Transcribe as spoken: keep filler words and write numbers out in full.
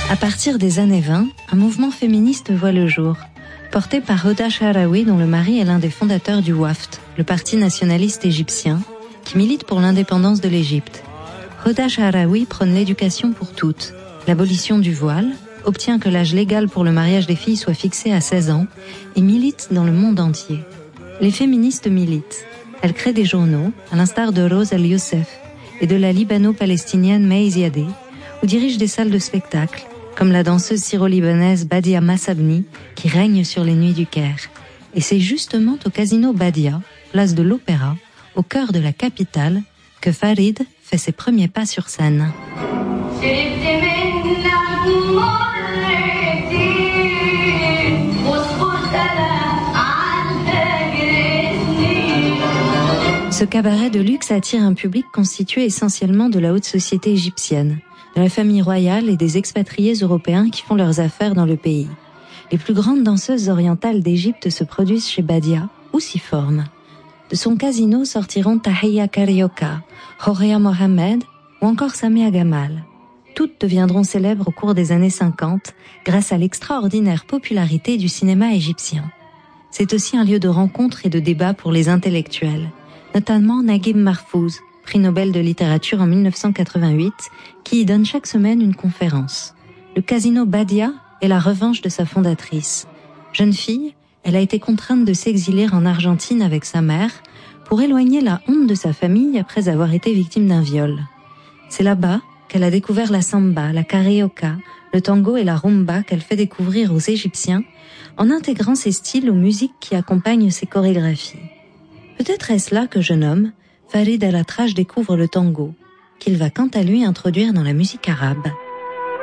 À partir des années vingt, un mouvement féministe voit le jour, porté par Hoda Sha'rawi, dont le mari est l'un des fondateurs du Wafd, le parti nationaliste égyptien, qui milite pour l'indépendance de l'Égypte. Hoda Sha'rawi prône l'éducation pour toutes, l'abolition du voile, obtient que l'âge légal pour le mariage des filles soit fixé à seize ans et milite dans le monde entier. Les féministes militent. Elles créent des journaux, à l'instar de Rose El Youssef et de la libano-palestinienne May Ziadeh, ou dirigent des salles de spectacle, comme la danseuse syro-libanaise Badia Massabni, qui règne sur les nuits du Caire. Et c'est justement au casino Badia, place de l'Opéra, au cœur de la capitale, que Farid fait ses premiers pas sur scène. Ce cabaret de luxe attire un public constitué essentiellement de la haute société égyptienne, de la famille royale et des expatriés européens qui font leurs affaires dans le pays. Les plus grandes danseuses orientales d'Égypte se produisent chez Badia ou s'y forment. De son casino sortiront Tahia Carioca, Horea Mohamed ou encore Samia Gamal. Toutes deviendront célèbres au cours des années cinquante grâce à l'extraordinaire popularité du cinéma égyptien. C'est aussi un lieu de rencontre et de débat pour les intellectuels, notamment Naguib Mahfouz, prix Nobel de littérature en mille neuf cent quatre-vingt-huit, qui y donne chaque semaine une conférence. Le casino Badia est la revanche de sa fondatrice. Jeune fille, elle a été contrainte de s'exiler en Argentine avec sa mère pour éloigner la honte de sa famille après avoir été victime d'un viol. C'est là-bas qu'elle a découvert la samba, la carioca, le tango et la rumba qu'elle fait découvrir aux Égyptiens en intégrant ces styles aux musiques qui accompagnent ses chorégraphies. Peut-être est-ce là que jeune homme, Farid El Atrache découvre le tango, qu'il va quant à lui introduire dans la musique arabe.